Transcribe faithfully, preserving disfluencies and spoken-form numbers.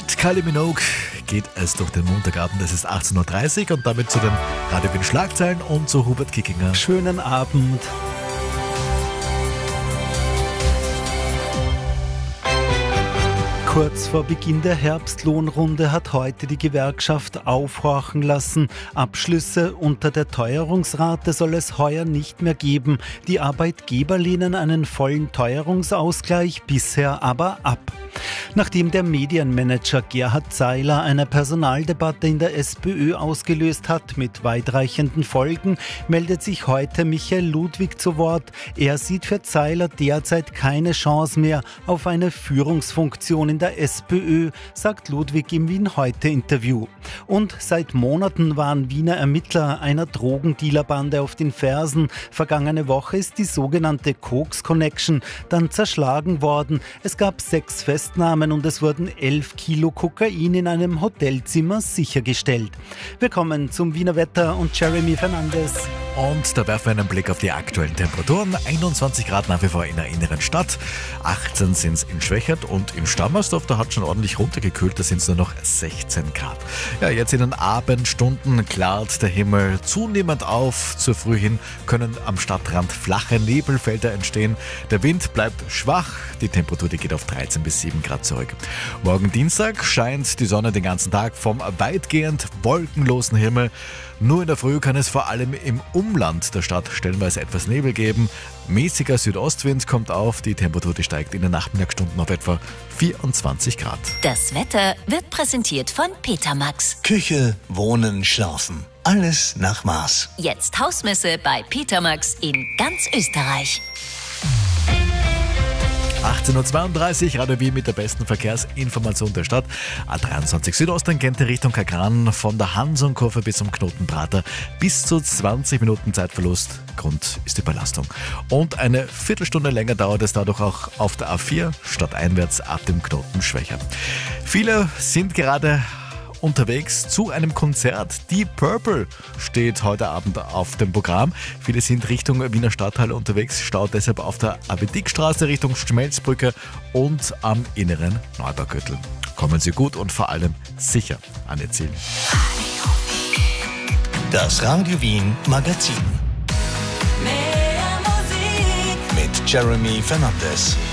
Mit Kylie Minogue geht es durch den Montagabend. Es ist achtzehn Uhr dreißig und damit zu den Radio Wien Schlagzeilen und zu Hubert Kickinger. Schönen Abend. Kurz vor Beginn der Herbstlohnrunde hat heute die Gewerkschaft aufhorchen lassen. Abschlüsse unter der Teuerungsrate soll es heuer nicht mehr geben. Die Arbeitgeber lehnen einen vollen Teuerungsausgleich bisher aber ab. Nachdem der Medienmanager Gerhard Zeiler eine Personaldebatte in der SPÖ ausgelöst hat mit weitreichenden Folgen, meldet sich heute Michael Ludwig zu Wort. Er sieht für Zeiler derzeit keine Chance mehr auf eine Führungsfunktion in der SPÖ, sagt Ludwig im Wien-Heute-Interview. Und seit Monaten waren Wiener Ermittler einer Drogendealerbande auf den Fersen. Vergangene Woche ist die sogenannte Koks Connection dann zerschlagen worden. Es gab sechs Festnahmen und es wurden elf Kilo Kokain in einem Hotelzimmer sichergestellt. Wir kommen zum Wiener Wetter und Jeremy Fernandes. Und da werfen wir einen Blick auf die aktuellen Temperaturen. einundzwanzig Grad nach wie vor in der inneren Stadt, achtzehn sind es in Schwächert und in Stammersdorf, da hat schon ordentlich runtergekühlt, da sind es nur noch sechzehn Grad. Ja, jetzt in den Abendstunden klart der Himmel zunehmend auf. Zur Früh hin können am Stadtrand flache Nebelfelder entstehen. Der Wind bleibt schwach, die Temperatur die geht auf dreizehn bis sieben Grad zurück. Morgen Dienstag scheint die Sonne den ganzen Tag vom weitgehend wolkenlosen Himmel. Nur in der Früh kann es vor allem im Umland der Stadt stellenweise etwas Nebel geben. Mäßiger Südostwind kommt auf, die Temperatur die steigt in den Nachmittagsstunden auf etwa vierundzwanzig Grad. Das Wetter wird präsentiert von Petermax. Küche, Wohnen, Schlafen. Alles nach Maß. Jetzt Hausmesse bei Petermax in ganz Österreich. achtzehn Uhr zweiunddreißig, Radio Wien mit der besten Verkehrsinformation der Stadt. A dreiundzwanzig Südosttangente Richtung Kagran von der Hansonkurve bis zum Knotenprater. Bis zu zwanzig Minuten Zeitverlust. Grund ist Überlastung. Und eine Viertelstunde länger dauert es dadurch auch auf der A vier stadteinwärts ab dem Knoten Schwächer. Viele sind gerade unterwegs zu einem Konzert. Deep Purple steht heute Abend auf dem Programm. Viele sind Richtung Wiener Stadtteil unterwegs, staut deshalb auf der Abedikstraße Richtung Schmelzbrücke und am inneren Neubaugürtel. Kommen Sie gut und vor allem sicher an Ihr Ziel. Das Radio Wien Magazin. Mehr Musik mit Jeremy Fernandes.